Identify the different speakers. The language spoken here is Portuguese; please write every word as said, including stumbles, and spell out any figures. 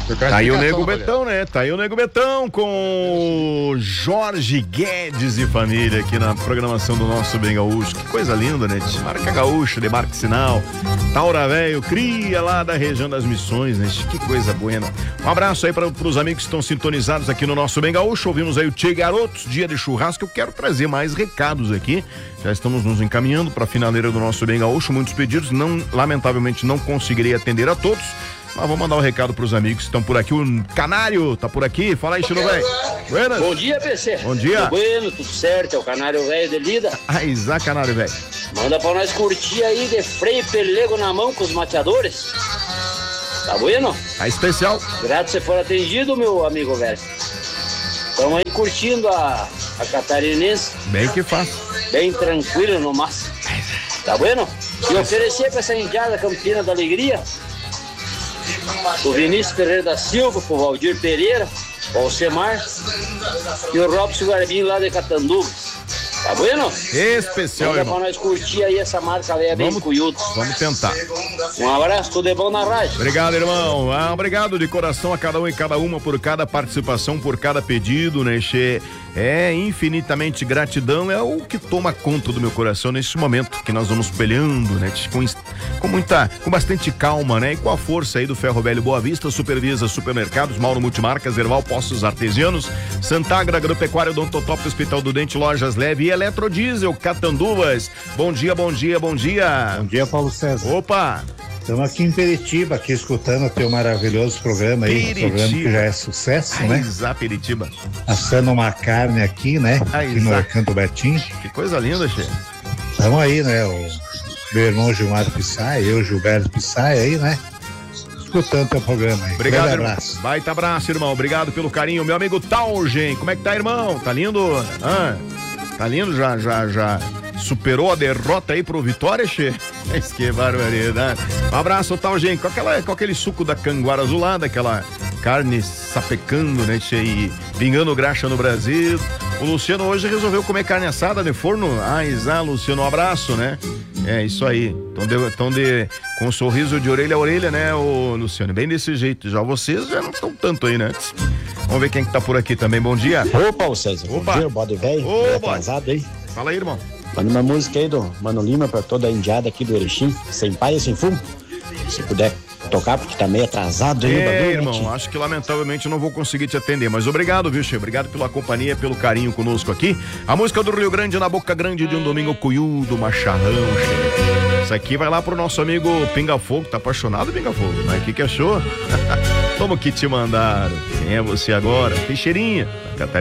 Speaker 1: Tá aí o Nego Betão, né? Tá aí o Nego Betão com Jorge Guedes e família aqui na programação do nosso Bem Gaúcho. Que coisa linda, né? Marca Gaúcha, Demarque Sinal, Taura Velho, cria lá da região das Missões, né? Que coisa buena. Um abraço aí para os amigos que estão sintonizados aqui no nosso Bem Gaúcho. Ouvimos aí o Tchê Garotos, dia de churrasco. Eu quero trazer mais recados aqui. Já estamos nos encaminhando para a finaleira do nosso Bem Gaúcho. Muitos pedidos, não, lamentavelmente não conseguirei atender a todos. Mas vou mandar um recado pros amigos que estão por aqui. O Canário tá por aqui. Fala aí, Chino Velho. Buenas.
Speaker 2: Bom dia, P C.
Speaker 1: Bom dia.
Speaker 2: Tudo bueno, tudo certo. É o Canário Velho de Lida.
Speaker 1: Ah, Isaac Canário Velho.
Speaker 2: Manda pra nós curtir aí de freio e pelego na mão com os mateadores. Tá bueno?
Speaker 1: Tá especial.
Speaker 2: Grato se for atendido, meu amigo velho. Estamos aí curtindo a, a catarinense.
Speaker 1: Bem que faz.
Speaker 2: Bem tranquilo no máximo. Tá bueno? E oferecer pra essa indiada Campina da Alegria o Vinícius Ferreira da Silva, o Valdir Pereira, o Alcemar e o Robson Garbinho lá de Catanduvas. Tá bueno?
Speaker 1: Especial,
Speaker 2: Manda
Speaker 1: irmão.
Speaker 2: pra nós curtir aí essa marca ali, é bem cuiudo.
Speaker 1: Vamos tentar.
Speaker 2: Um abraço, tudo é bom na rádio.
Speaker 1: Obrigado, irmão. Ah, obrigado de coração a cada um e cada uma por cada participação, por cada pedido, né, Che? É infinitamente gratidão, é o que toma conta do meu coração nesse momento que nós vamos peleando, né? Com, com muita, com bastante calma, né? E com a força aí do Ferro Velho Boa Vista, Supervisa Supermercados, Mauro Multimarcas, Erval Postos Artesianos, Santagra Agropecuária, Odontotop, Hospital do Dente, Lojas Leve e Eletrodiesel Catanduvas. Bom dia, bom dia, bom dia.
Speaker 3: Bom dia, Paulo César.
Speaker 1: Opa!
Speaker 3: Estamos aqui em Peritiba, aqui escutando o teu maravilhoso programa aí,
Speaker 1: Peritiba.
Speaker 3: um programa que já é sucesso,
Speaker 1: Ai,
Speaker 3: né?
Speaker 1: Zá, Peritiba.
Speaker 3: Assando uma carne aqui, né?
Speaker 1: Ai,
Speaker 3: aqui no
Speaker 1: Zá.
Speaker 3: Recanto Betim.
Speaker 1: Que coisa linda, Che.
Speaker 3: Estamos aí, né? O meu irmão Gilmar Pissai, eu, Gilberto Pissai aí, né? Escutando teu programa aí.
Speaker 1: Obrigado,
Speaker 3: Grande
Speaker 1: irmão.
Speaker 3: abraço.
Speaker 1: Baita abraço, irmão. Obrigado pelo carinho. Meu amigo Taugen, como é que tá, irmão? Tá lindo? Ah, tá lindo? Já, já, já superou a derrota aí pro Vitória, Che? Mas que barbaridade. Um abraço, Taugen. Com, aquela, com aquele suco da canguara azulada, aquela carne sapecando, né, Che? E vingando graxa no Brasil. O Luciano hoje resolveu comer carne assada de forno. Ah, Isá, Luciano, um abraço, né? É isso aí. Então, de, então de, com um sorriso de orelha a orelha, né, ô Luciano? Bem desse jeito. Já vocês já não estão tanto aí, né? Vamos ver quem que tá por aqui também. Bom dia.
Speaker 4: Opa, o César.
Speaker 1: Opa.
Speaker 4: Bom dia, o bode velho.
Speaker 1: Ô,
Speaker 4: Meio
Speaker 1: bode.
Speaker 4: atrasado aí.
Speaker 1: Fala aí, irmão.
Speaker 4: Manda uma música aí do Mano Lima pra toda a indiada aqui do Erechim. Sem pai e sem fumo. Se puder tocar, porque tá meio atrasado aí o
Speaker 1: É,
Speaker 4: bagulho,
Speaker 1: irmão,
Speaker 4: né, tio?
Speaker 1: acho que lamentavelmente eu não vou conseguir te atender, mas obrigado, viu, Che? Obrigado pela companhia, pelo carinho conosco aqui. A música do Rio Grande na boca grande de um domingo cuiudo, macharrão, Che. Isso aqui vai lá pro nosso amigo Pinga Fogo, tá apaixonado, Pinga Fogo? Mas o que que achou? Como que te mandaram? Quem é você agora? Teixeirinha.